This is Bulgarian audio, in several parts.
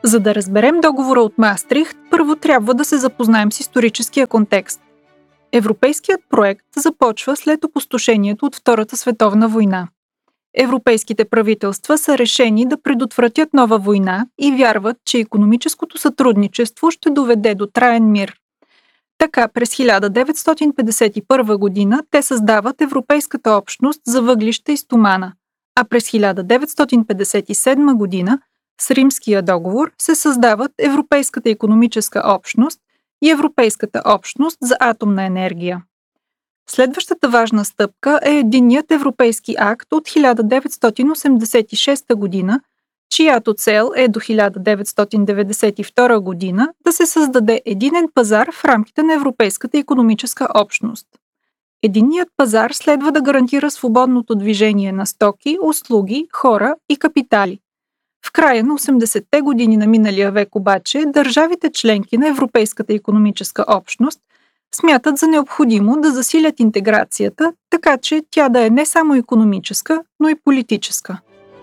За да разберем договора от Маастрихт, първо трябва да се запознаем с историческия контекст. Европейският проект започва след опустошението от Втората световна война. Европейските правителства са решени да предотвратят нова война и вярват, че икономическото сътрудничество ще доведе до траен мир. Така през 1951 година те създават Европейската общност за въглища и стомана, а през 1957 година с Римския договор се създават Европейската икономическа общност и Европейската общност за атомна енергия. Следващата важна стъпка е Единният европейски акт от 1986 година, чиято цел е до 1992 година да се създаде единен пазар в рамките на Европейската икономическа общност. Единният пазар следва да гарантира свободното движение на стоки, услуги, хора и капитали. В края на 80-те години на миналия век обаче държавите членки на Европейската икономическа общност смятат за необходимо да засилят интеграцията, така че тя да е не само икономическа, но и политическа.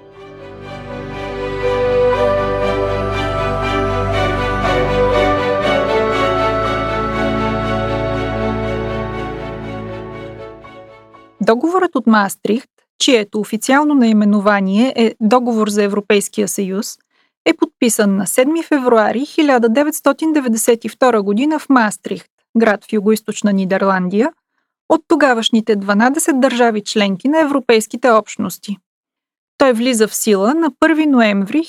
Договорът от Маастрихт, чието официално наименование е Договор за Европейския съюз, е подписан на 7 февруари 1992 година в Маастрихт, град в югоизточна Нидерландия, от тогавашните 12 държави членки на европейските общности. Той влиза в сила на 1 ноември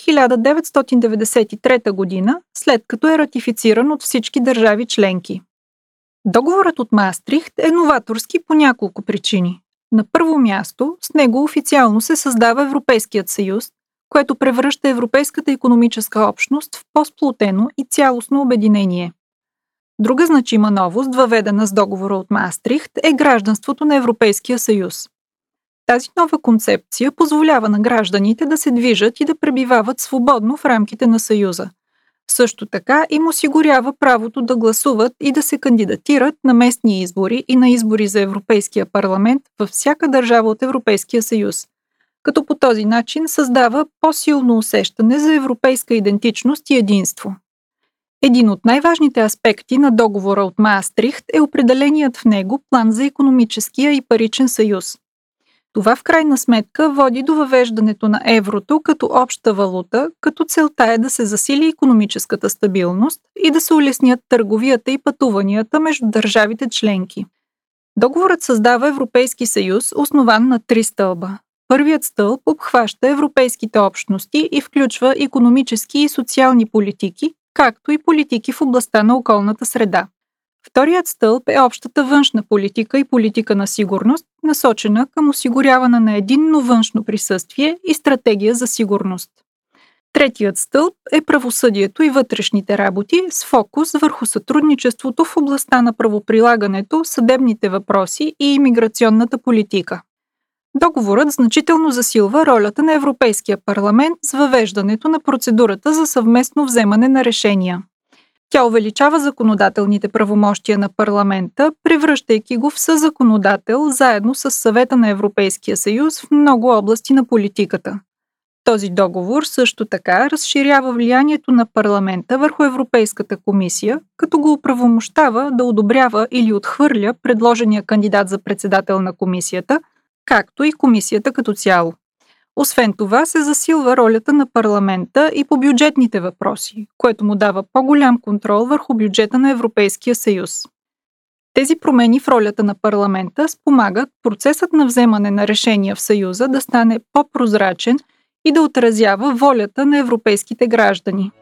1993 година, след като е ратифициран от всички държави членки. Договорът от Маастрихт е новаторски по няколко причини. На първо място, с него официално се създава Европейският съюз, което превръща Европейската икономическа общност в по-сплотено и цялостно обединение. Друга значима новост, въведена с договора от Маастрихт, е гражданството на Европейския съюз. Тази нова концепция позволява на гражданите да се движат и да пребивават свободно в рамките на Съюза. Също така им осигурява правото да гласуват и да се кандидатират на местни избори и на избори за Европейския парламент във всяка държава от Европейския съюз, като по този начин създава по-силно усещане за европейска идентичност и единство. Един от най-важните аспекти на договора от Маастрихт е определеният в него план за икономическия и паричен съюз. Това в крайна сметка води до въвеждането на еврото като обща валута, като целта е да се засили икономическата стабилност и да се улеснят търговията и пътуванията между държавите членки. Договорът създава Европейски съюз, основан на 3 стълба. Първият стълб обхваща европейските общности и включва икономически и социални политики, както и политики в областта на околната среда. Вторият стълб е общата външна политика и политика на сигурност, насочена към осигуряване на единно външно присъствие и стратегия за сигурност. Третият стълб е правосъдието и вътрешните работи с фокус върху сътрудничеството в областта на правоприлагането, съдебните въпроси и имиграционната политика. Договорът значително засилва ролята на Европейския парламент с въвеждането на процедурата за съвместно вземане на решения. Тя увеличава законодателните правомощия на парламента, превръщайки го в съзаконодател заедно с Съвета на Европейския съюз в много области на политиката. Този договор също така разширява влиянието на парламента върху Европейската комисия, като го оправомощава да одобрява или отхвърля предложения кандидат за председател на комисията, както и комисията като цяло. Освен това се засилва ролята на парламента и по бюджетните въпроси, което му дава по-голям контрол върху бюджета на Европейския съюз. Тези промени в ролята на парламента спомагат процесът на вземане на решения в Съюза да стане по-прозрачен и да отразява волята на европейските граждани.